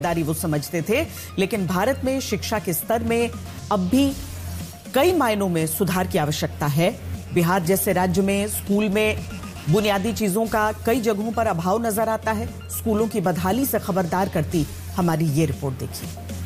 दारी वो समझते थे, लेकिन भारत में शिक्षा के स्तर में अब भी कई मायनों में सुधार की आवश्यकता है। बिहार जैसे राज्य में स्कूल में बुनियादी चीजों का कई जगहों पर अभाव नजर आता है। स्कूलों की बदहाली से खबरदार करती हमारी ये रिपोर्ट देखिए।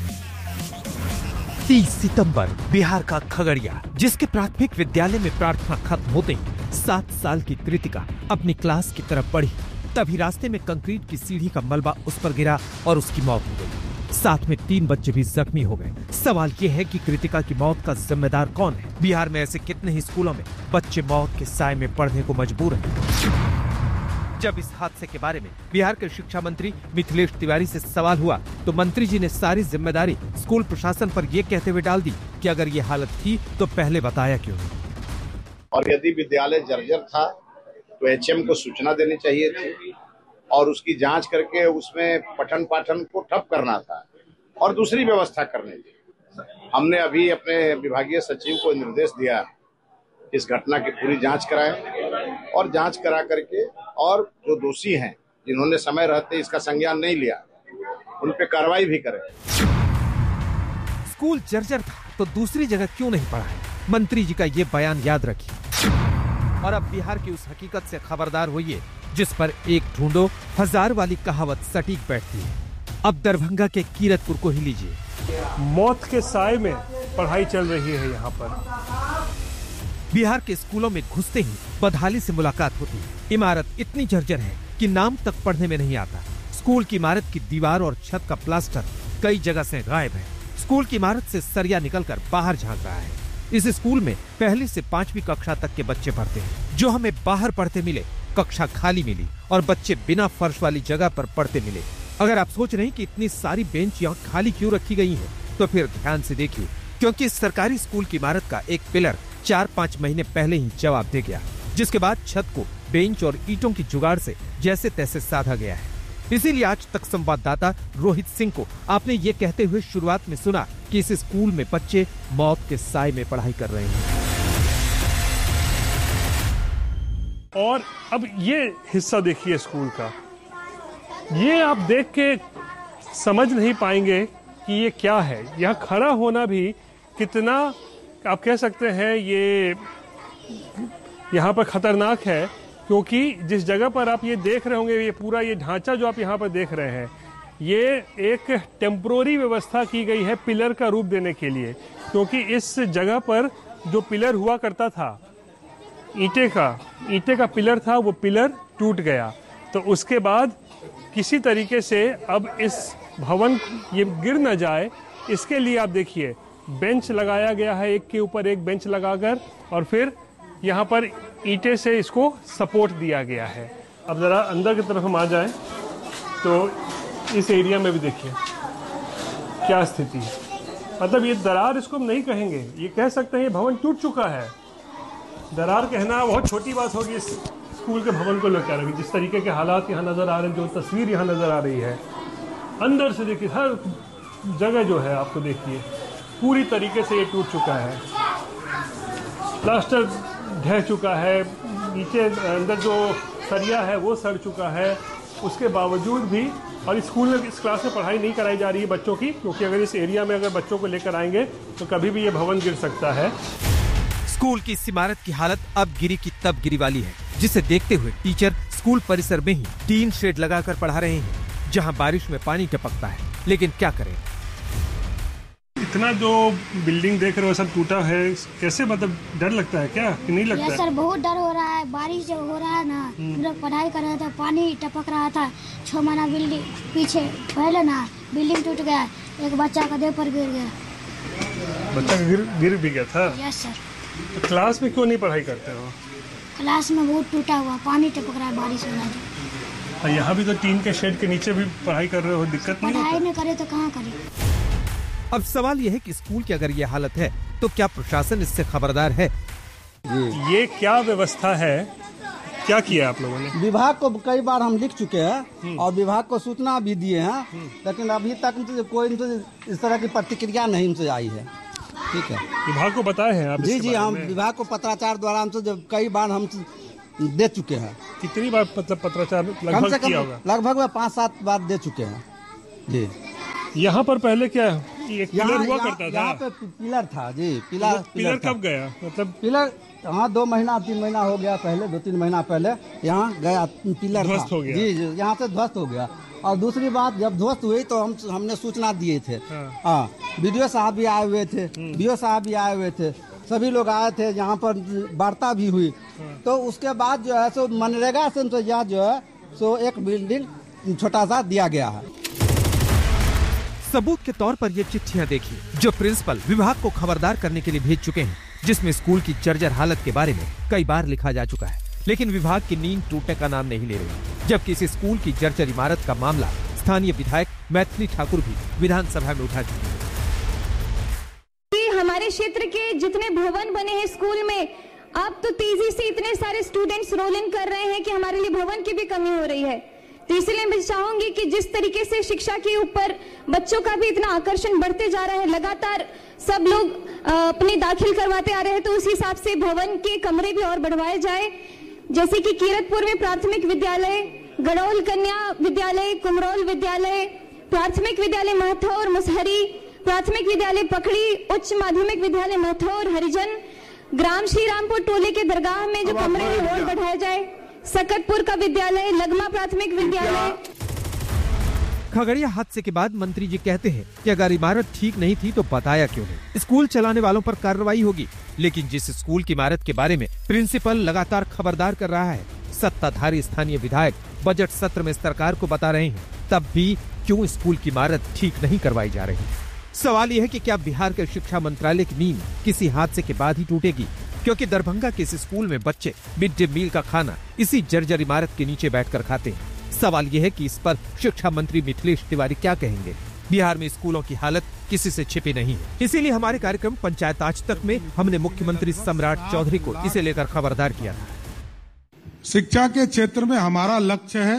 30 सितंबर बिहार का खगड़िया, जिसके प्राथमिक विद्यालय में प्रार्थना खत्म होते ही 7 साल की कृतिका अपनी क्लास की तरफ बढ़ी, तभी रास्ते में कंक्रीट की सीढ़ी का मलबा उस पर गिरा और उसकी मौत हो गई। साथ में 3 बच्चे भी जख्मी हो गए। सवाल ये है कि कृतिका की मौत का जिम्मेदार कौन है? बिहार में ऐसे कितने ही स्कूलों में बच्चे मौत के साए में पढ़ने को मजबूर हैं। जब इस हादसे के बारे में बिहार के शिक्षा मंत्री मिथिलेश तिवारी से सवाल हुआ, तो मंत्री जी ने सारी जिम्मेदारी स्कूल प्रशासन पर ये कहते हुए डाल दी कि अगर ये हालत थी तो पहले बताया क्यों नहीं। और यदि विद्यालय जर्जर था तो एचएम को सूचना देनी चाहिए थी और उसकी जांच करके उसमें पठन पाठन को ठप करना था और दूसरी व्यवस्था करनी थी। हमने अभी अपने विभागीय सचिव को निर्देश दिया इस घटना की पूरी जांच कराएं और जांच करा करके और जो दोषी हैं जिन्होंने समय रहते इसका संज्ञान नहीं लिया उन पे कार्रवाई भी करें। स्कूल जर्जर था तो दूसरी जगह क्यों नहीं पढ़ाया? मंत्री जी का ये बयान याद रखिए। और अब बिहार की उस हकीकत से खबरदार होइए जिस पर एक ढूंढो हजार वाली कहावत सटीक बैठती है। अब दरभंगा के कीरतपुर को ही लीजिए। मौत के साए में पढ़ाई चल रही है यहाँ पर। बिहार के स्कूलों में घुसते ही बदहाली से मुलाकात होती है। इमारत इतनी जर्जर है कि नाम तक पढ़ने में नहीं आता। स्कूल की इमारत की दीवार और छत का प्लास्टर कई जगह से गायब है। स्कूल की इमारत से सरिया निकलकर बाहर झांक रहा है। इस स्कूल में 1ली से 5वीं कक्षा तक के बच्चे पढ़ते हैं। जो हमें बाहर पढ़ते मिले, कक्षा खाली मिली और बच्चे बिना फर्श वाली जगह पर पढ़ते मिले। अगर आप सोच रहे हैं कि इतनी सारी बेंच यहाँ खाली क्यों रखी गई है, तो फिर ध्यान से देखिए, क्योंकि इस सरकारी स्कूल की इमारत का एक पिलर 4-5 महीने पहले ही जवाब दे गया, जिसके बाद छत को बेंच और ईंटों की जुगाड़ से जैसे तैसे साधा गया है। इसीलिए आज तक संवाददाता रोहित सिंह को आपने ये कहते हुए शुरुआत में सुना कि इस स्कूल में बच्चे मौत के साए में पढ़ाई कर रहे हैं। और अब ये हिस्सा देखिए स्कूल का, ये आप देख के समझ नहीं पाएंगे कि ये क्या है। यहाँ खड़ा होना भी कितना आप कह सकते हैं ये यहाँ पर खतरनाक है, क्योंकि जिस जगह पर आप ये देख रहे होंगे, ये पूरा ये ढांचा जो आप यहाँ पर देख रहे हैं, ये एक टेम्पोररी व्यवस्था की गई है पिलर का रूप देने के लिए। क्योंकि इस जगह पर जो पिलर हुआ करता था, ईंटे का पिलर था, वो पिलर टूट गया। तो उसके बाद किसी तरीके से अब इस भवन ये गिर न जाए, इसके लिए आप देखिए बेंच लगाया गया है, एक के ऊपर एक बेंच लगाकर, और फिर यहाँ पर ईंटे से इसको सपोर्ट दिया गया है। अब ज़रा अंदर की तरफ हम आ जाएं तो इस एरिया में भी देखिए क्या स्थिति है। मतलब ये दरार इसको हम नहीं कहेंगे, ये कह सकते हैं ये भवन टूट चुका है। दरार कहना बहुत छोटी बात होगी इस स्कूल के भवन को लेकर। जिस तरीके के हालात यहाँ नज़र आ रहे हैं, जो तस्वीर यहाँ नज़र आ रही है, अंदर से देखिए हर जगह जो है आपको देखिए पूरी तरीके से ये टूट चुका है। प्लास्टर ढह चुका है, नीचे अंदर जो सरिया है वो सड़ चुका है। उसके बावजूद भी और स्कूल में इस क्लास में पढ़ाई नहीं कराई जा रही है बच्चों की, क्योंकि अगर इस एरिया में अगर बच्चों को लेकर आएंगे तो कभी भी ये भवन गिर सकता है। स्कूल की इस इमारत की हालत अब गिरी की तब गिरी वाली है, जिसे देखते हुए टीचर स्कूल परिसर में ही टीन शेड लगाकर पढ़ा रहे हैं, जहां बारिश में पानी टपकता है। लेकिन क्या करें, इतना जो बिल्डिंग देख रहे हो सब टूटा है, कैसे मतलब डर लगता है क्या कि नहीं लगता है? सर बहुत डर हो रहा है। बारिश जब हो रहा है ना, हम लोग पढ़ाई कर रहे थे, पानी टपक रहा था। 6 महीना बिल्डिंग पीछे पहले ना बिल्डिंग टूट गया, एक बच्चा का देह पर गिर गया। बच्चा गिर भी गया था? Yes sir. तो क्लास में क्यों नहीं पढ़ाई करते हो? क्लास में बहुत टूटा हुआ, पानी टपक रहा है बारिश हो रहा है। और यहाँ भी तो टीन के शेड के नीचे भी पढ़ाई कर रहे हो, दिक्कत नहीं? पढ़ाई नहीं करे तो कहाँ करे। अब सवाल यह है कि स्कूल की अगर ये हालत है तो क्या प्रशासन इससे खबरदार है? ये क्या व्यवस्था है, क्या किया आप लोगों ने? विभाग को कई बार हम लिख चुके हैं और विभाग को सूचना भी दिए हैं, लेकिन अभी तक कोई इस तरह की प्रतिक्रिया नहीं हमसे आई है। ठीक है, विभाग को बताए हैं आप? जी, हम विभाग को पत्राचार द्वारा हमसे जब कई बार हम दे चुके हैं। कितनी बार मतलब पत्राचार लगभग किया होगा? लगभग 5-7 बार दे चुके हैं जी। यहाँ पर पहले क्या एक पिलर हुआ करता था? यहाँ पे पिलर था जी। पिलर कब गया? मतलब पिलर हाँ 2 महीना 3 महीना हो गया, पहले 2-3 महीना पहले यहाँ गया पिलर ध्वस्त हो गया। जी यहाँ से ध्वस्त हो गया। और दूसरी बात, जब ध्वस्त हुई तो हमने सूचना दिए थे। हाँ BDO साहब भी आए हुए थे, BO साहब भी आए हुए थे, सभी लोग आए थे, यहाँ पर वार्ता भी हुई। तो उसके बाद जो है सो मनरेगा से यह जो है सो एक बिल्डिंग छोटा सा दिया गया है। सबूत के तौर पर ये चिट्ठियां देखिए जो प्रिंसिपल विभाग को खबरदार करने के लिए भेज चुके हैं, जिसमें स्कूल की जर्जर हालत के बारे में कई बार लिखा जा चुका है, लेकिन विभाग की नींद टूटने का नाम नहीं ले रही। जबकि इस स्कूल की जर्जर इमारत का मामला स्थानीय विधायक मैथिली ठाकुर भी विधानसभा में उठा चुकी है। हमारे क्षेत्र के जितने भवन बने हैं स्कूल में, अब तो तेजी से इतने सारे स्टूडेंट्स रोल इन कर रहे हैं कि हमारे लिए भवन की भी कमी हो रही है। तो इसलिए मैं चाहूंगी कि जिस तरीके से शिक्षा के ऊपर बच्चों का भी इतना आकर्षण बढ़ते जा रहा है, लगातार सब लोग अपने दाखिल करवाते आ रहे हैं, तो उस हिसाब से भवन के कमरे भी और बढ़वाए जाए। जैसे कि कीरतपुर में प्राथमिक विद्यालय, गड़ौल कन्या विद्यालय, कुमरौल विद्यालय, प्राथमिक विद्यालय महथौर मुसहरी, प्राथमिक विद्यालय पकड़ी, उच्च माध्यमिक विद्यालय महथौर हरिजन, ग्राम श्री रामपुर टोले के दरगाह में जो कमरे हैं और बढ़ाया जाए, सकतपुर का विद्यालय, लगमा प्राथमिक विद्यालय। खगड़िया हादसे के बाद मंत्री जी कहते हैं कि अगर इमारत ठीक नहीं थी तो बताया क्यों नहीं, स्कूल चलाने वालों पर कार्रवाई होगी। लेकिन जिस स्कूल की इमारत के बारे में प्रिंसिपल लगातार खबरदार कर रहा है, सत्ताधारी स्थानीय विधायक बजट सत्र में सरकार को बता रहे हैं, तब भी क्यों स्कूल की इमारत ठीक नहीं करवाई जा रही। सवाल यह है कि क्या बिहार के शिक्षा मंत्रालय की नींद किसी हादसे के बाद ही टूटेगी, क्योंकि दरभंगा के इस स्कूल में बच्चे मिड डे मील का खाना इसी जर्जर इमारत के नीचे बैठकर खाते हैं। सवाल यह है कि इस पर शिक्षा मंत्री मिथिलेश तिवारी क्या कहेंगे। बिहार में स्कूलों की हालत किसी से छिपी नहीं है, इसीलिए हमारे कार्यक्रम पंचायत आज तक में हमने मुख्यमंत्री सम्राट चौधरी को इसे लेकर खबरदार किया था। शिक्षा के क्षेत्र में हमारा लक्ष्य है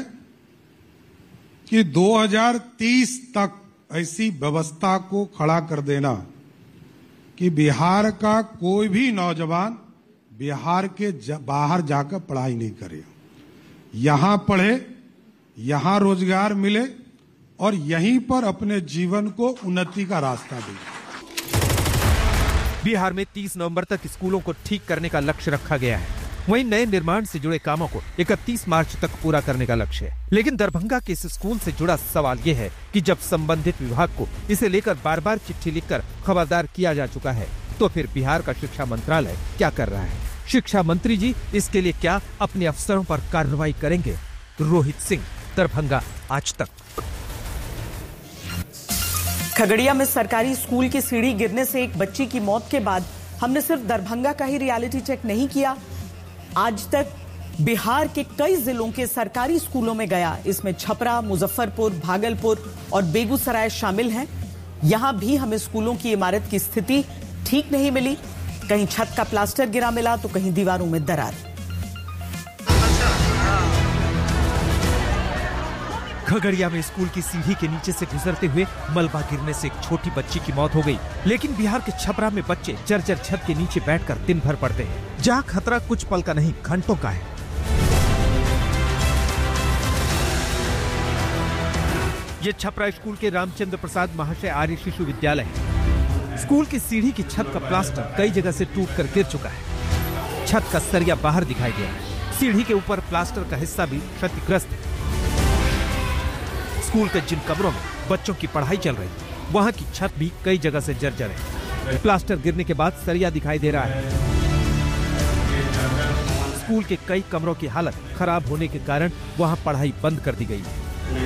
कि 2030 तक ऐसी व्यवस्था को खड़ा कर देना कि बिहार का कोई भी नौजवान बिहार के बाहर जाकर पढ़ाई नहीं करे, यहाँ पढ़े, यहाँ रोजगार मिले और यहीं पर अपने जीवन को उन्नति का रास्ता दे। बिहार में 30 नवंबर तक स्कूलों को ठीक करने का लक्ष्य रखा गया है। वहीं नए निर्माण से जुड़े कामों को 31 मार्च तक पूरा करने का लक्ष्य है। लेकिन दरभंगा के इस स्कूल से जुड़ा सवाल ये है कि जब संबंधित विभाग को इसे लेकर बार बार चिट्ठी लिखकर खबरदार किया जा चुका है, तो फिर बिहार का शिक्षा मंत्रालय क्या कर रहा है। शिक्षा मंत्री जी इसके लिए क्या अपने अफसरों पर कार्रवाई करेंगे। रोहित सिंह, दरभंगा आज तक। खगड़िया में सरकारी स्कूल की सीढ़ी गिरने से एक बच्ची की मौत के बाद हमने सिर्फ दरभंगा का ही रियलिटी चेक नहीं किया, आज तक बिहार के कई जिलों के सरकारी स्कूलों में गया। इसमें छपरा, मुजफ्फरपुर, भागलपुर और बेगूसराय शामिल हैं। यहां भी हमें स्कूलों की इमारत की स्थिति ठीक नहीं मिली। कहीं छत का प्लास्टर गिरा मिला तो कहीं दीवारों में दरार। खगड़िया में स्कूल की सीढ़ी के नीचे से गुजरते हुए मलबा गिरने से एक छोटी बच्ची की मौत हो गई। लेकिन बिहार के छपरा में बच्चे जर्जर छत के नीचे बैठकर दिन भर पढ़ते हैं, जहाँ खतरा कुछ पल का नहीं घंटों का है। ये छपरा स्कूल के रामचंद्र प्रसाद महाशय आर्य शिशु विद्यालय है। स्कूल की सीढ़ी की छत का प्लास्टर कई जगह से टूटकर गिर चुका है। छत का सरिया बाहर दिखाई दिया है। सीढ़ी के ऊपर प्लास्टर का हिस्सा भी क्षतिग्रस्त है। स्कूल के जिन कमरों में बच्चों की पढ़ाई चल रही है, वहाँ की छत भी कई जगह से जर्जर है। प्लास्टर गिरने के बाद सरिया दिखाई दे रहा है। स्कूल के कई कमरों की हालत खराब होने के कारण वहाँ पढ़ाई बंद कर दी गई है।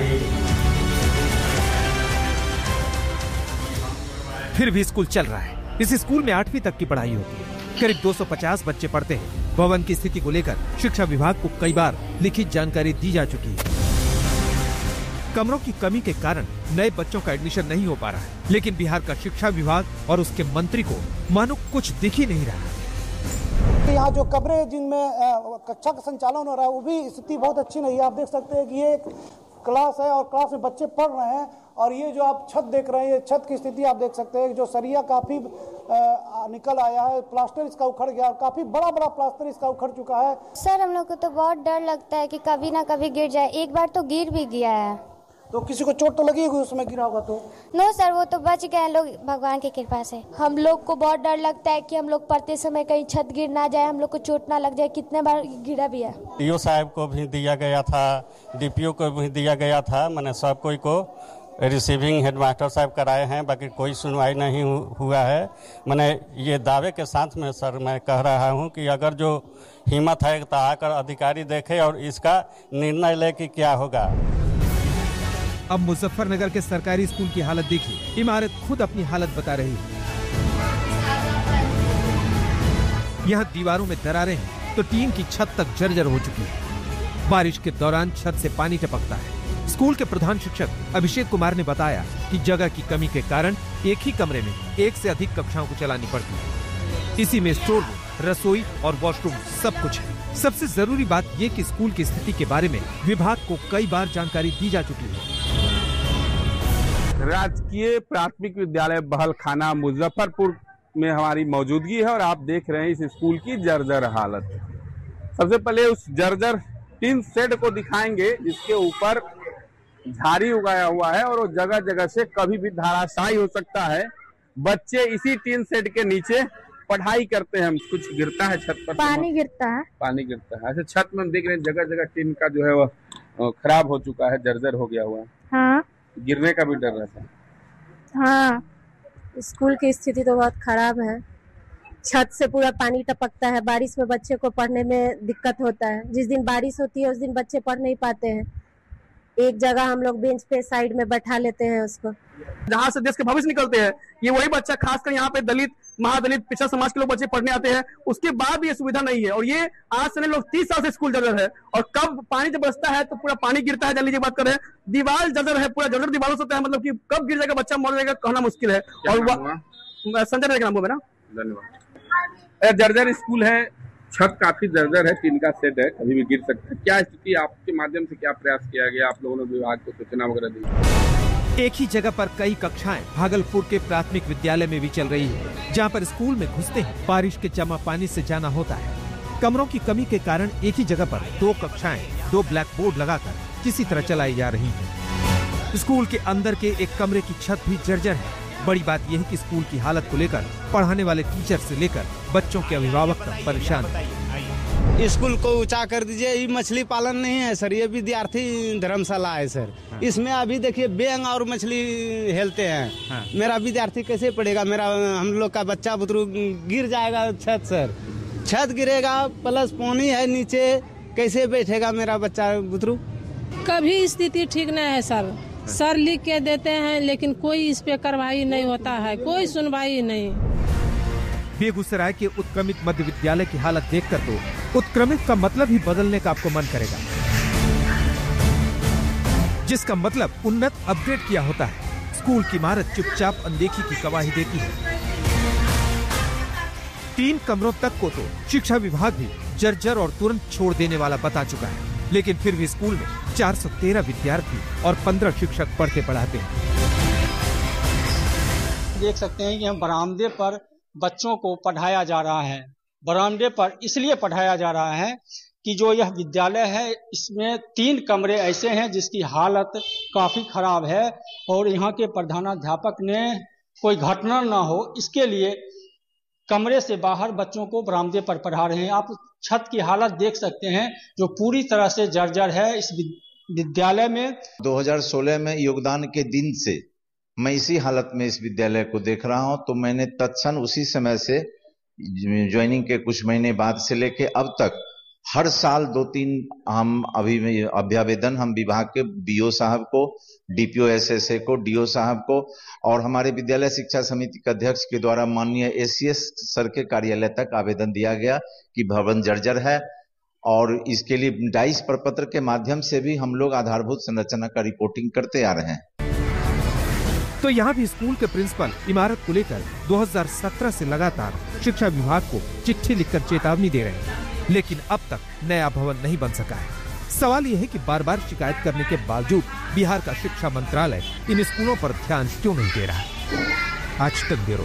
फिर भी स्कूल चल रहा है। इस स्कूल में 8वीं तक की पढ़ाई होती है। करीब 250 बच्चे पढ़ते हैं। भवन की स्थिति को लेकर शिक्षा विभाग को कई बार लिखित जानकारी दी जा चुकी है। कमरों की कमी के कारण नए बच्चों का एडमिशन नहीं हो पा रहा है। लेकिन बिहार का शिक्षा विभाग और उसके मंत्री को मानो कुछ दिख ही नहीं रहा। यहाँ जो कमरे जिनमें कक्षा का संचालन हो रहा है, वो भी स्थिति बहुत अच्छी नहीं है। आप देख सकते हैं कि ये एक क्लास है और क्लास में बच्चे पढ़ रहे हैं, और ये जो आप छत देख रहे हैं, ये छत की स्थिति आप देख सकते हैं। जो सरिया काफी निकल आया है, प्लास्टर इसका उखड़ गया और काफी बड़ा प्लास्टर इसका उखड़ चुका है। सर हम लोग को तो बहुत डर लगता है कि कभी ना कभी गिर जाए। एक बार तो गिर भी गया है। तो किसी को चोट तो लगी होगी उसमें गिरा होगा तो? नो सर, वो तो बच गए लोग भगवान की कृपा से। हम लोग को बहुत डर लगता है कि हम लोग पढ़ते समय कहीं छत गिर ना जाए, हम लोग को चोट ना लग जाए। कितने बार गिरा भी है। डीओ साहब को भी दिया गया था, डीपीओ को भी दिया गया था, मैंने सब कोई को रिसीविंग हेडमास्टर साहब कराए हैं, बाकी कोई सुनवाई नहीं हुआ है। मैंने ये दावे के साथ में सर मैं कह रहा हूँ कि अगर जो हिम्मत है तो आकर अधिकारी देखे और इसका निर्णय ले कि क्या होगा। अब मुजफ्फरनगर के सरकारी स्कूल की हालत देखिए। इमारत खुद अपनी हालत बता रही है। यहाँ दीवारों में दरारें हैं तो टीन की छत तक जर्जर हो चुकी है। बारिश के दौरान छत से पानी टपकता है। स्कूल के प्रधान शिक्षक अभिषेक कुमार ने बताया कि जगह की कमी के कारण एक ही कमरे में एक से अधिक कक्षाओं को चलानी पड़ती है। इसी में स्टोर रूम, रसोई और वॉशरूम सब कुछ है। सबसे जरूरी बात ये कि स्कूल की स्थिति के बारे में विभाग को कई बार जानकारी दी जा चुकी है। राजकीय प्राथमिक विद्यालय बहलखाना मुजफ्फरपुर में हमारी मौजूदगी है और आप देख रहे हैं इस स्कूल की जर्जर हालत। सबसे पहले उस जर्जर टीन शेड को दिखाएंगे जिसके ऊपर झाड़ी उगाया हुआ है और वो जगह जगह से कभी भी धराशायी हो सकता है। बच्चे इसी टीन शेड के नीचे पढ़ाई करते हैं। कुछ गिरता है छत पर, पानी गिरता है। पानी गिरता है। ऐसे छत में हम देख रहे हैं जगह जगह टीन का जो है वो खराब हो चुका है, जर्जर हो गया हुआ है। हाँ, गिरने का भी डर रहता है। हाँ, स्कूल की स्थिति तो बहुत खराब है। छत से पूरा पानी टपकता है। बारिश में बच्चे को पढ़ने में दिक्कत होता है। जिस दिन बारिश होती है उस दिन बच्चे पढ़ नहीं पाते हैं। एक जगह हम लोग बेंच पे साइड में बैठा लेते हैं उसको। जहाँ से देश के भविष्य निकलते हैं, ये वही बच्चा, खासकर यहाँ पे दलित, महादलित, पिछड़ा समाज के लोग बच्चे पढ़ने आते हैं। उसके बाद भी ये सुविधा नहीं है और ये आज से नहीं, लोग 30 साल से स्कूल जर्जर है। और कब पानी जब बरसता है तो पूरा पानी गिरता है। जल्दी बात करें, दीवार जर्जर है, पूरा जर्जर दीवारों से होता है। मतलब कि कब गिर जाएगा, बच्चा मर जाएगा, कहना मुश्किल है। और संजय नाम हुआ ना, धन्यवाद। जर्जर स्कूल है, छत काफी जर्जर है, टीन का सेट है, कभी भी गिर सकता है। क्या स्थिति, आपके माध्यम से क्या प्रयास किया गया? आप लोगों ने विभाग को सूचना वगैरह दी? एक ही जगह पर कई कक्षाएं भागलपुर के प्राथमिक विद्यालय में भी चल रही है, जहां पर स्कूल में घुसते ही बारिश के जमा पानी से जाना होता है। कमरों की कमी के कारण एक ही जगह पर 2 कक्षाएं 2 ब्लैक बोर्ड लगाकर किसी तरह चलाई जा रही हैं। स्कूल के अंदर के एक कमरे की छत भी जर्जर है। बड़ी बात यह है कि स्कूल की हालत को लेकर पढ़ाने वाले टीचर से लेकर बच्चों के अभिभावक तक परेशान है। स्कूल को ऊंचा कर दीजिए। ये मछली पालन नहीं है सर, ये विद्यार्थी धर्मशाला है सर। इसमें अभी देखिए बैंग और मछली हेलते हैं। मेरा विद्यार्थी कैसे पढ़ेगा? हम लोग का बच्चा बुतरू गिर जाएगा छत सर। छत गिरेगा प्लस पानी है नीचे, कैसे बैठेगा मेरा बच्चा बुतरू? कभी स्थिति ठीक नहीं है सर लिख के देते हैं लेकिन कोई इस पे कार्रवाई नहीं होता है, कोई सुनवाई नहीं। बेगूसराय के उत्क्रमित मध्य विद्यालय की हालत देखकर तो उत्क्रमित का मतलब ही बदलने का आपको मन करेगा, जिसका मतलब उन्नत अपग्रेड किया होता है। स्कूल की इमारत चुपचाप अनदेखी की गवाही देती है। 3 कमरों तक को तो शिक्षा विभाग भी जर्जर और तुरंत छोड़ देने वाला बता चुका है, लेकिन फिर भी स्कूल में 413 विद्यार्थी और 15 शिक्षक पढ़ते पढ़ाते हैं। देख सकते हैं कि हम बरामदे पर बच्चों को पढ़ाया जा रहा है। बरामदे पर इसलिए पढ़ाया जा रहा है कि जो यह विद्यालय है इसमें 3 कमरे ऐसे हैं जिसकी हालत काफी खराब है और यहाँ के प्रधानाध्यापक ने कोई घटना ना हो इसके लिए कमरे से बाहर बच्चों को बरामदे पर पढ़ा रहे हैं। आप छत की हालत देख सकते हैं जो पूरी तरह से जर्जर है इस विद्यालय में। 2016 में योगदान के दिन से मैं इसी हालत में इस विद्यालय को देख रहा हूं, तो मैंने तत्क्षण उसी समय से ज्वाइनिंग के कुछ महीने बाद से लेके अब तक हर साल 2-3 हम अभ्यावेदन हम विभाग के बीओ साहब को, डीपीओ एसएसए को, डीओ साहब को और हमारे विद्यालय शिक्षा समिति के अध्यक्ष के द्वारा माननीय एसीएस सर के कार्यालय तक आवेदन दिया गया कि भवन जर्जर है और इसके लिए डाइस प्रपत्र के माध्यम से भी हम लोग आधारभूत संरचना का रिपोर्टिंग करते आ रहे हैं। तो यहाँ भी स्कूल के प्रिंसिपल इमारत को लेकर 2017 से लगातार शिक्षा विभाग को चिट्ठी लिखकर चेतावनी दे रहे हैं, लेकिन अब तक नया भवन नहीं बन सका है। सवाल यह है कि बार बार शिकायत करने के बावजूद बिहार का शिक्षा मंत्रालय इन स्कूलों पर ध्यान क्यों नहीं दे रहा है। आज तक ब्यूरो।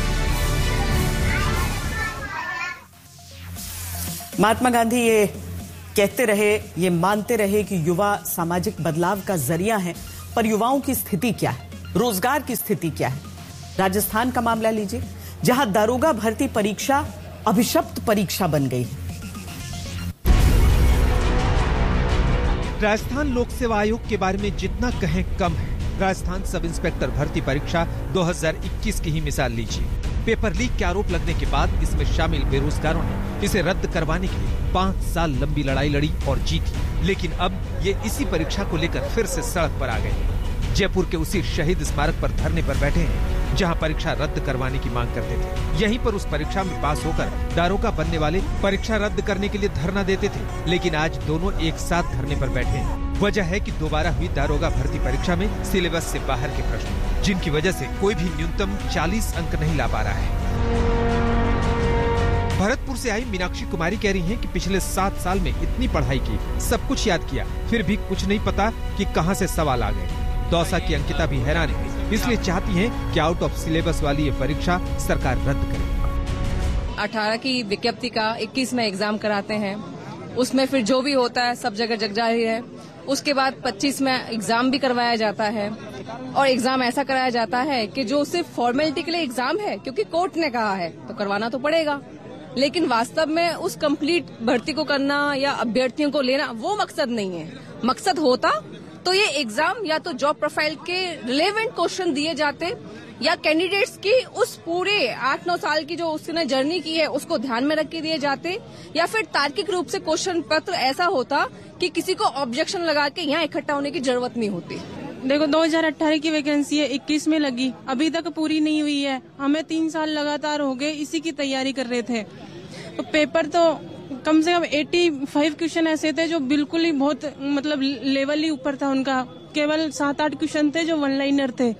महात्मा गांधी ये कहते रहे, ये मानते रहे कि युवा सामाजिक बदलाव का जरिया है पर युवाओं की स्थिति क्या है, रोजगार की स्थिति क्या है? राजस्थान का मामला लीजिए, जहां दारोगा भर्ती परीक्षा अभिशप्त परीक्षा बन गई है। राजस्थान लोक सेवा आयोग के बारे में जितना कहें कम है। राजस्थान सब इंस्पेक्टर भर्ती परीक्षा 2021 की ही मिसाल लीजिए। पेपर लीक के आरोप लगने के बाद इसमें शामिल बेरोजगारों ने इसे रद्द करवाने के लिए 5 साल लंबी लड़ाई लड़ी और जीती, लेकिन अब ये इसी परीक्षा को लेकर फिर से सड़क पर आ गए। जयपुर के उसी शहीद स्मारक पर धरने पर बैठे हैं, जहां परीक्षा रद्द करवाने की मांग करते थे। यहीं पर उस परीक्षा में पास होकर दारोगा बनने वाले परीक्षा रद्द करने के लिए धरना देते थे, लेकिन आज दोनों एक साथ धरने पर बैठे हैं। वजह है कि दोबारा हुई दारोगा भर्ती परीक्षा में सिलेबस से बाहर के प्रश्न, जिनकी वजह से कोई भी न्यूनतम 40 अंक नहीं ला पा रहा है। भरतपुर से आई मीनाक्षी कुमारी कह रही हैं कि पिछले 7 साल में इतनी पढ़ाई की, सब कुछ याद किया, फिर भी कुछ नहीं पता कि कहां से सवाल आ गए। दौसा की अंकिता भी हैरान है, इसलिए चाहती हैं कि आउट ऑफ सिलेबस वाली ये परीक्षा सरकार रद्द करे। 18 की विज्ञप्ति का 21 में एग्जाम कराते हैं, उसमें फिर जो भी होता है सब जगह जगजाहिर है। उसके बाद 25 में एग्जाम भी करवाया जाता है, और एग्जाम ऐसा कराया जाता है कि जो सिर्फ फॉर्मेलिटी के लिए एग्जाम है, क्योंकि कोर्ट ने कहा है तो करवाना तो पड़ेगा, लेकिन वास्तव में उस कंप्लीट भर्ती को करना या अभ्यर्थियों को लेना वो मकसद नहीं है। मकसद होता तो ये एग्जाम या तो जॉब प्रोफाइल के रिलेवेंट क्वेश्चन दिए जाते, या कैंडिडेट्स की उस पूरे 8-9 साल की जो उसने जर्नी की है उसको ध्यान में रख के दिए जाते, या फिर तार्किक रूप से क्वेश्चन पत्र ऐसा होता कि किसी को ऑब्जेक्शन लगा के यहाँ इकट्ठा होने की जरूरत नहीं होती। देखो 2018 की वैकेंसी है, 21 में लगी, अभी तक पूरी नहीं हुई है। हमें 3 साल लगातार हो गए इसी की तैयारी कर रहे थे। तो पेपर तो कम से कम 85 क्वेश्चन ऐसे थे जो बिल्कुल ही बहुत मतलब लेवल ही ऊपर था उनका। केवल 7-8 क्वेश्चन थे जो वन लाइनर थे।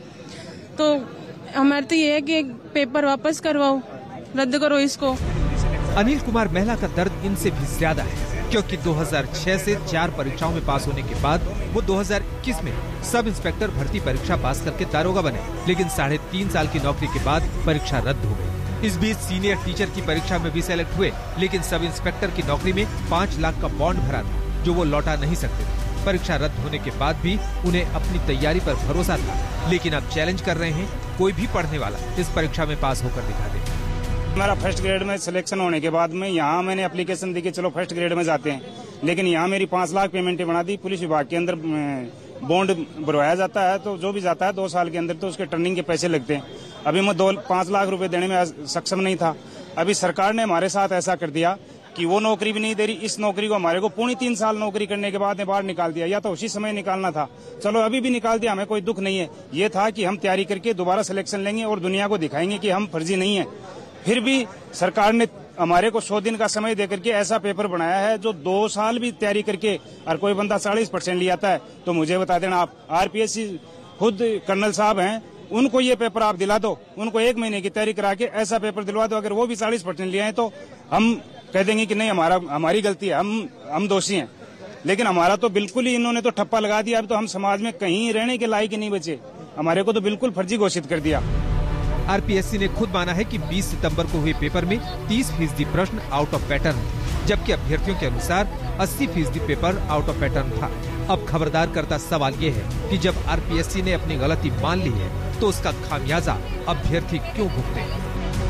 तो हमारे तो ये है कि पेपर वापस करवाओ, रद्द करो इसको। अनिल कुमार महिला का दर्द इनसे भी ज्यादा है, क्योंकि 2006 से 4 परीक्षाओं में पास होने के बाद वो 2021 में सब इंस्पेक्टर भर्ती परीक्षा पास करके दारोगा बने, लेकिन 3.5 साल की नौकरी के बाद परीक्षा रद्द हो गई। इस बीच सीनियर टीचर की परीक्षा में भी सेलेक्ट हुए, लेकिन सब इंस्पेक्टर की नौकरी में 5 लाख का बॉन्ड भरा था, जो वो लौटा नहीं सकते थे। परीक्षा रद्द होने के बाद भी उन्हें अपनी तैयारी पर भरोसा था, लेकिन अब चैलेंज कर रहे हैं कोई भी पढ़ने वाला इस परीक्षा में पास होकर दिखा दे। हमारा फर्स्ट ग्रेड में सिलेक्शन होने के बाद में यहाँ मैंने एप्लीकेशन दी कि चलो फर्स्ट ग्रेड में जाते हैं, लेकिन यहाँ मेरी 5 लाख पेमेंट बना दी। पुलिस विभाग के अंदर बॉन्ड भरवाया जाता है, तो जो भी जाता है 2 साल के अंदर तो उसके टर्निंग के पैसे लगते हैं। अभी मैं 5 लाख रुपए देने में सक्षम नहीं था। अभी सरकार ने हमारे साथ ऐसा कर दिया कि वो नौकरी भी नहीं दे रही, इस नौकरी को हमारे को पूरी 3 साल नौकरी करने के बाद में बाहर निकाल दिया, या तो उसी समय निकालना था। चलो अभी भी निकाल दिया, हमें कोई दुख नहीं है। ये था कि हम तैयारी करके दोबारा सिलेक्शन लेंगे और दुनिया को दिखाएंगे कि हम फर्जी नहीं है। फिर भी सरकार ने हमारे को 100 दिन का समय देकर के ऐसा पेपर बनाया है जो 2 साल भी तैयारी करके और कोई बंदा 40% ले आता है तो मुझे बता देना आप। आरपीएससी खुद कर्नल साहब हैं, उनको ये पेपर आप दिला दो, उनको 1 महीने की तैयारी करा के ऐसा पेपर दिलवा दो। अगर वो भी 40% ले आए तो हम कह देंगे कि नहीं हमारी गलती है, हम दोषी हैं। लेकिन हमारा तो बिल्कुल ही इन्होंने तो ठप्पा लगा दिया। अब तो हम समाज में कहीं रहने के लायक ही नहीं बचे, हमारे को तो बिल्कुल फर्जी घोषित कर दिया। आरपीएससी ने खुद माना है कि 20 सितंबर को हुए पेपर में 30% प्रश्न आउट ऑफ पैटर्न है, जबकि अभ्यर्थियों के अनुसार 80% पेपर आउट ऑफ पैटर्न था। अब खबरदार करता सवाल ये है कि जब आरपीएससी ने अपनी गलती मान ली है तो उसका खामियाजा अभ्यर्थी क्यों भुगते हैं?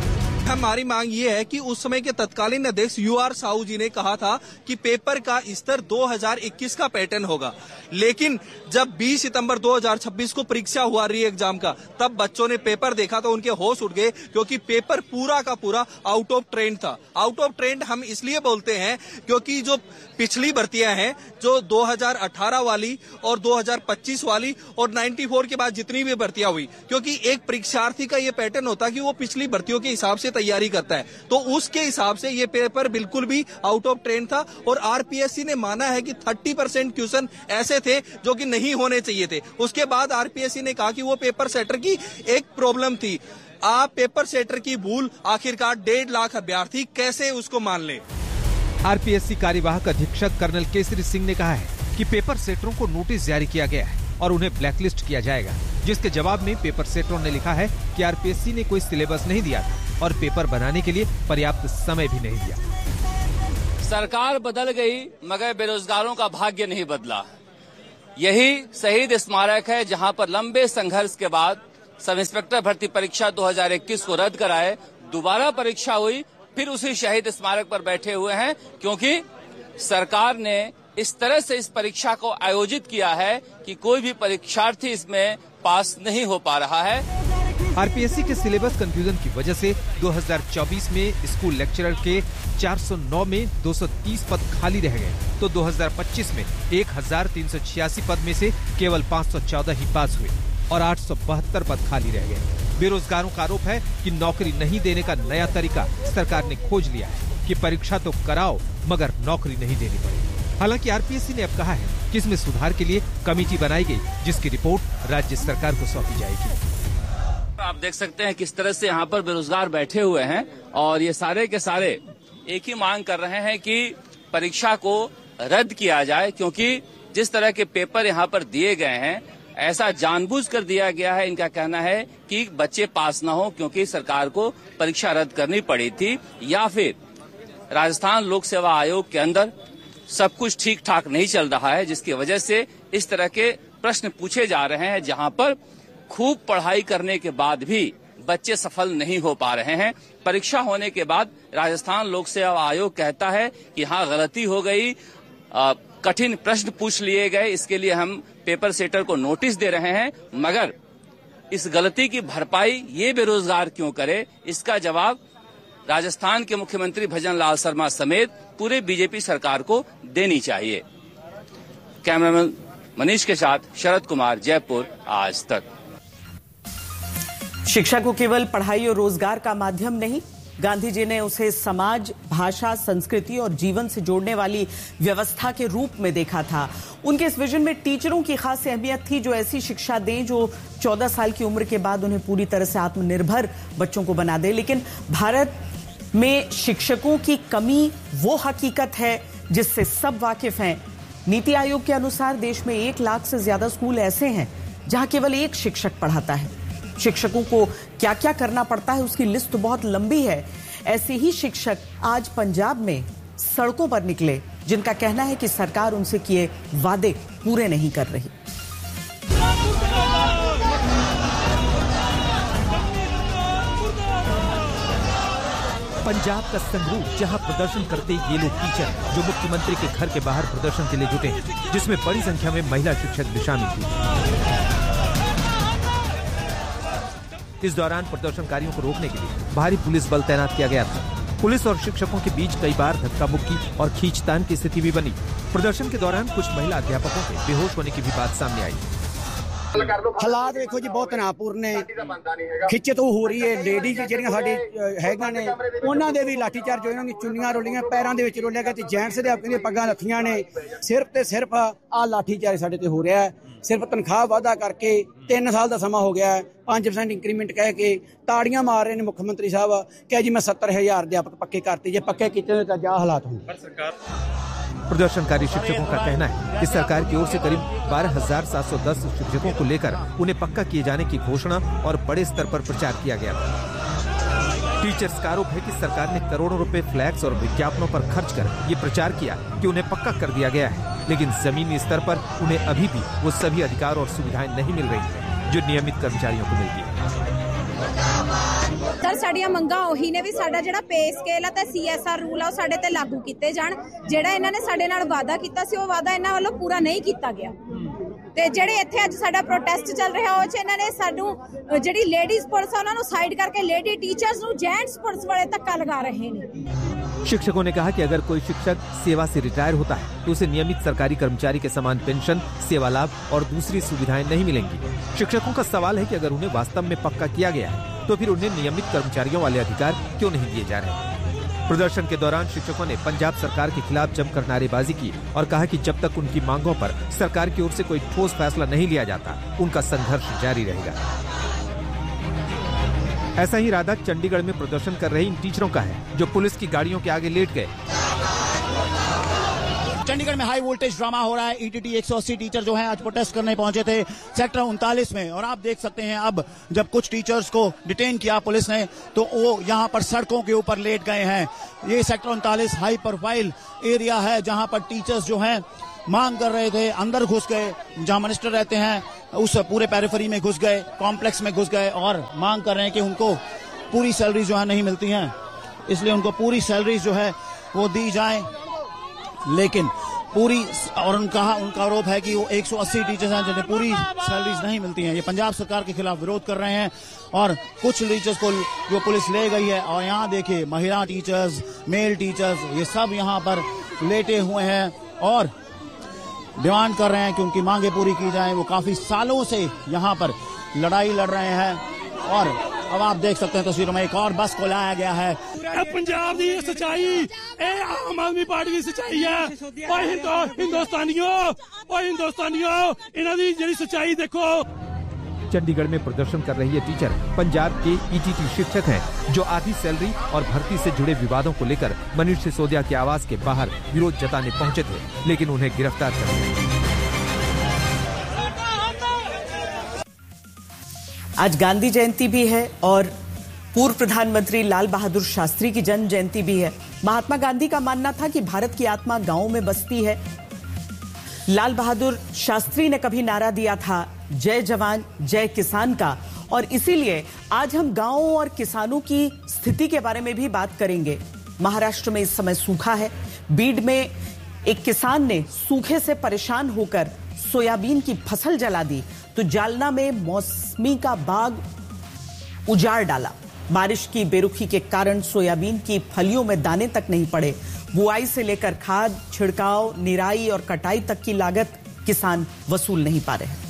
हमारी मांग ये है कि उस समय के तत्कालीन अध्यक्ष यूआर साहू जी ने कहा था कि पेपर का स्तर 2021 का पैटर्न होगा, लेकिन जब 20 सितंबर 2026 को परीक्षा हुआ री एग्जाम का, तब बच्चों ने पेपर देखा तो उनके होश उड़ गए, क्योंकि पेपर पूरा का पूरा आउट ऑफ ट्रेंड था। आउट ऑफ ट्रेंड हम इसलिए बोलते हैं क्योंकि जो पिछली भर्तियां हैं, जो 2018 वाली और 2025 वाली और 94 के बाद जितनी भी भर्तियां हुई, क्योंकि एक परीक्षार्थी का ये पैटर्न होता है कि वो पिछली भर्तियों के हिसाब से तैयारी करता है, तो उसके हिसाब से ये पेपर बिल्कुल भी आउट ऑफ ट्रेंड था। और आरपीएससी ने माना है कि 30% क्वेश्चन ऐसे थे जो कि नहीं होने चाहिए थे। उसके बाद आरपीएससी ने कहा कि वो पेपर सेटर की एक प्रॉब्लम थी। आप पेपर सेटर की भूल आखिरकार 1.5 लाख अभ्यर्थी कैसे उसको मान ले? आरपीएससी कार्यवाहक अधीक्षक कर्नल केसरी सिंह ने कहा है कि पेपर सेटरों को नोटिस जारी किया गया है और उन्हें ब्लैकलिस्ट किया जाएगा, जिसके जवाब में पेपर सेटरों ने लिखा है कि आरपीएससी ने कोई सिलेबस नहीं दिया था और पेपर बनाने के लिए पर्याप्त समय भी नहीं दिया। सरकार बदल गई मगर बेरोजगारों का भाग्य नहीं बदला। यही शहीद स्मारक है जहां पर लंबे संघर्ष के बाद सब इंस्पेक्टर भर्ती परीक्षा 2021 को रद्द कराए, दोबारा परीक्षा हुई, फिर उसी शहीद स्मारक पर बैठे हुए हैं क्योंकि सरकार ने इस तरह से इस परीक्षा को आयोजित किया है कि कोई भी परीक्षार्थी इसमें पास नहीं हो पा रहा है। आरपीएससी के सिलेबस कंफ्यूजन की वजह से 2024 में स्कूल लेक्चरर के 409 में 230 पद खाली रह गए, तो 2025 में 1386 पद में से केवल 514 ही पास हुए और 872 पद खाली रह गए। बेरोजगारों का आरोप है कि नौकरी नहीं देने का नया तरीका सरकार ने खोज लिया है कि परीक्षा तो कराओ मगर नौकरी नहीं देनी पड़े। हालांकि आरपीएससी ने अब कहा है कि इसमें सुधार के लिए कमेटी बनाई गई, जिसकी रिपोर्ट राज्य सरकार को सौंपी जाएगी। आप देख सकते हैं किस तरह से यहाँ पर बेरोजगार बैठे हुए हैं और ये सारे के सारे एक ही मांग कर रहे हैं कि परीक्षा को रद्द किया जाए, क्योंकि जिस तरह के पेपर यहाँ पर दिए गए हैं ऐसा जानबूझकर दिया गया है। इनका कहना है कि बच्चे पास न हो क्योंकि सरकार को परीक्षा रद्द करनी पड़ी थी, या फिर राजस्थान लोक सेवा आयोग के अंदर सब कुछ ठीक ठाक नहीं चल रहा है, जिसकी वजह से इस तरह के प्रश्न पूछे जा रहे हैं जहां पर खूब पढ़ाई करने के बाद भी बच्चे सफल नहीं हो पा रहे हैं। परीक्षा होने के बाद राजस्थान लोक सेवा आयोग कहता है कि हाँ गलती हो गई, कठिन प्रश्न पूछ लिए गए, इसके लिए हम पेपर सेटर को नोटिस दे रहे हैं, मगर इस गलती की भरपाई ये बेरोजगार क्यों करे, इसका जवाब राजस्थान के मुख्यमंत्री भजन लाल शर्मा समेत पूरे बीजेपी सरकार को देनी चाहिए। कैमरामैन मनीष के साथ शरद कुमार, जयपुर, आज तक। शिक्षा को केवल पढ़ाई और रोजगार का माध्यम नहीं, गांधी जी ने उसे समाज, भाषा, संस्कृति और जीवन से जोड़ने वाली व्यवस्था के रूप में देखा था। उनके इस विजन में टीचरों की खास अहमियत थी जो ऐसी शिक्षा दें जो 14 साल की उम्र के बाद उन्हें पूरी तरह से आत्मनिर्भर बच्चों को बना दे। लेकिन भारत में शिक्षकों की कमी वो हकीकत है जिससे सब वाकिफ हैं। नीति आयोग के अनुसार देश में 1 लाख से ज्यादा स्कूल ऐसे हैं जहां केवल एक शिक्षक पढ़ाता है। शिक्षकों को क्या क्या करना पड़ता है उसकी लिस्ट तो बहुत लंबी है। ऐसे ही शिक्षक आज पंजाब में सड़कों पर निकले, जिनका कहना है कि सरकार उनसे किए वादे पूरे नहीं कर रही। पंजाब का संगरूर, जहां प्रदर्शन करते ये लोग टीचर जो मुख्यमंत्री के घर के बाहर प्रदर्शन के लिए जुटे हैं, जिसमें बड़ी संख्या में महिला शिक्षक भी शामिल थी। इस दौरान प्रदर्शनकारियों को रोकने के लिए भारी पुलिस बल तैनात किया गया था। पुलिस और शिक्षकों के बीच कई बार धक्का मुक्की और खींचतान की स्थिति भी बनी। प्रदर्शन के दौरान कुछ महिला अध्यापकों के बेहोश होने की भी बात सामने आई। हालात देखो जी बहुत तनावपूर्ण ने, खिच्चत हो रही है। लेडीज ਜਿਹੜੀਆਂ ਸਾਡੇ ਹੈਗਾਂ ਨੇ ਉਹਨਾਂ ਦੇ ਵੀ ਲਾਠੀ ਚਾਰਜ ਹੋਏ, ਉਹਨਾਂ ਦੀ ਚੁੰਨੀਆਂ ਰੋਲੀਆਂ, ਪੈਰਾਂ ਦੇ ਵਿੱਚ ਰੋਲਿਆ ਗਿਆ ਤੇ ਜੈਂਟਸ ਦੇ ਆਪਣੀਆਂ ਪੱਗਾਂ ਲੱਥੀਆਂ ਨੇ। ਸਿਰਫ ਤੇ ਸਿਰਫ ਆ ਲਾਠੀ ਚਾਰਜ ਸਾਡੇ ਤੇ ਹੋ ਰਿਹਾ ਹੈ। ਸਿਰਫ ਤਨਖਾਹ ਵਾਅਦਾ ਕਰਕੇ 3 ਸਾਲ ਦਾ ਸਮਾਂ ਹੋ ਗਿਆ ਹੈ, 5% ਇੰਕਰੀਮੈਂਟ ਕਹਿ ਕੇ ਤਾੜੀਆਂ ਮਾਰ ਰਹੇ ਨੇ ਮੁੱਖ ਮੰਤਰੀ ਸਾਹਿਬ ਕਿ ਜੀ ਮੈਂ 70,000 ਅਧਿਆਪਕ ਪੱਕੇ ਕਰਤੇ, ਜੇ ਪੱਕੇ ਕੀਤੇ ਤਾਂ ਜਾ ਹਾਲਾਤ ਹੋਣਗੇ। प्रदर्शनकारी शिक्षकों का कहना है कि सरकार की ओर से करीब 12,710 शिक्षकों को लेकर उन्हें पक्का किए जाने की घोषणा और बड़े स्तर पर प्रचार किया गया था। टीचर्स का आरोप है कि सरकार ने करोड़ों रुपए फ्लैक्स और विज्ञापनों पर खर्च कर ये प्रचार किया कि उन्हें पक्का कर दिया गया है, लेकिन जमीनी स्तर पर उन्हें अभी भी वो सभी अधिकार और सुविधाएं नहीं मिल रही है जो नियमित कर्मचारियों को मिलती है। ਸਰ ਸਾਡੀਆਂ ਮੰਗਾਂ ਉਹੀ ਨੇ ਵੀ ਸਾਡਾ ਜਿਹੜਾ ਪੇ ਸਕੇਲ ਆ ਤੇ CSR ਰੂਲ ਆ ਉਹ ਸਾਡੇ ਤੇ ਲਾਗੂ ਕੀਤੇ ਜਾਣ। ਜਿਹੜਾ ਇਹਨਾਂ ਨੇ ਸਾਡੇ ਨਾਲ ਵਾਅਦਾ ਕੀਤਾ ਸੀ ਉਹ ਵਾਅਦਾ ਇਹਨਾਂ ਵੱਲੋਂ ਪੂਰਾ ਨਹੀਂ ਕੀਤਾ ਗਿਆ ਤੇ ਜਿਹੜੇ ਇੱਥੇ ਅੱਜ ਸਾਡਾ ਪ੍ਰੋਟੈਸਟ ਚੱਲ ਰਿਹਾ ਉਹ 'ਚ ਇਹਨਾਂ ਨੇ ਸਾਨੂੰ ਜਿਹੜੀ ਲੇਡੀਜ਼ ਪੁਲਿਸ ਆ ਉਹਨਾਂ ਨੂੰ ਸਾਈਡ ਕਰਕੇ ਲੇਡੀ ਟੀਚਰਸ ਨੂੰ जेंट्स पुलिस वाले धक्का लगा रहे हैं। शिक्षकों ने कहा कि अगर कोई शिक्षक सेवा से रिटायर होता है तो उसे नियमित सरकारी कर्मचारी के समान पेंशन, सेवा लाभ और दूसरी सुविधाएं नहीं मिलेंगी। शिक्षकों का सवाल है कि अगर उन्हें वास्तव में पक्का किया गया है तो फिर उन्हें नियमित कर्मचारियों वाले अधिकार क्यों नहीं दिए जा रहे। प्रदर्शन के दौरान शिक्षकों ने पंजाब सरकार के खिलाफ जमकर नारेबाजी की और कहा कि जब तक उनकी मांगों पर सरकार की ओर से कोई ठोस फैसला नहीं लिया जाता उनका संघर्ष जारी रहेगा। ऐसा ही इरादा चंडीगढ़ में प्रदर्शन कर रहे इन टीचरों का है जो पुलिस की गाड़ियों के आगे लेट गए। चंडीगढ़ में हाई वोल्टेज ड्रामा हो रहा है। ETT 180 टीचर जो हैं आज प्रोटेस्ट करने पहुंचे थे सेक्टर 39 में, और आप देख सकते हैं अब जब कुछ टीचर्स को डिटेन किया पुलिस ने तो वो यहां पर सड़कों के ऊपर लेट गए हैं। ये सेक्टर 39 हाई प्रोफाइल एरिया है जहां पर टीचर्स जो हैं मांग कर रहे थे, अंदर घुस गए, जहां मिनिस्टर रहते हैं उस पूरे पेरिफेरी में घुस गए, कॉम्प्लेक्स में घुस गए और मांग कर रहे हैं कि उनको पूरी सैलरी जो है नहीं मिलती हैं, इसलिए उनको पूरी सैलरी जो है वो दी जाए। लेकिन पूरी, और उनका आरोप है कि वो 180 टीचर्स हैं जिन्हें पूरी सैलरीज नहीं मिलती हैं। ये पंजाब सरकार के खिलाफ विरोध कर रहे हैं और कुछ टीचर्स को जो पुलिस ले गई है, और यहाँ देखिए महिला टीचर्स, मेल टीचर्स, ये सब यहाँ पर लेटे हुए हैं और डिमांड कर रहे हैं कि उनकी मांगे पूरी की जाए। वो काफी सालों से यहाँ पर लड़ाई लड़ रहे हैं और अब आप देख सकते हैं तस्वीरों में एक और बस को लाया गया है। पंजाब की सच्चाई, आम आदमी पार्टी की सच्चाई है। हिंदुस्तानियों इन्हां दी जिहड़ी सच्चाई देखो। चंडीगढ़ में प्रदर्शन कर रही ये टीचर पंजाब के ईटीटी शिक्षक हैं, जो आधी सैलरी और भर्ती से जुड़े विवादों को लेकर मनीष सिसोदिया के आवास के बाहर विरोध जताने पहुंचे थे, लेकिन उन्हें गिरफ्तार कर लिया। आज गांधी जयंती भी है और पूर्व प्रधानमंत्री लाल बहादुर शास्त्री की जन्म जयंती भी है। महात्मा गांधी का मानना था कि भारत की आत्मा गांवों में बसती है। लाल बहादुर शास्त्री ने कभी नारा दिया था जय जवान जय किसान का, और इसीलिए आज हम गांवों और किसानों की स्थिति के बारे में भी बात करेंगे। महाराष्ट्र में इस समय सूखा है। बीड में एक किसान ने सूखे से परेशान होकर सोयाबीन की फसल जला दी, तो जालना में मौसमी का बाग उजाड़ डाला। बारिश की बेरुखी के कारण सोयाबीन की फलियों में दाने तक नहीं पड़े। बुआई से लेकर खाद, छिड़काव, निराई और कटाई तक की लागत किसान वसूल नहीं पा रहे हैं।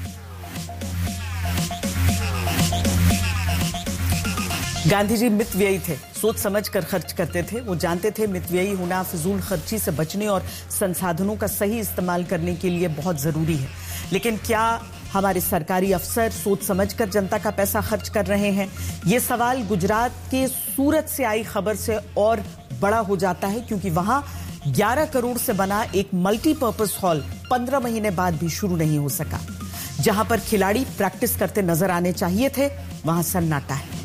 गांधी जी मितव्ययी थे, सोच समझ कर खर्च करते थे। वो जानते थे मितव्ययी होना फिजूल खर्ची से बचने और संसाधनों का सही इस्तेमाल करने के लिए बहुत जरूरी है। लेकिन क्या हमारे सरकारी अफसर सोच समझकर जनता का पैसा खर्च कर रहे हैं? ये सवाल गुजरात के सूरत से आई खबर से और बड़ा हो जाता है, क्योंकि वहां 11 करोड़ से बना एक मल्टीपर्पज हॉल 15 महीने बाद भी शुरू नहीं हो सका। जहां पर खिलाड़ी प्रैक्टिस करते नजर आने चाहिए थे, वहां सन्नाटा है।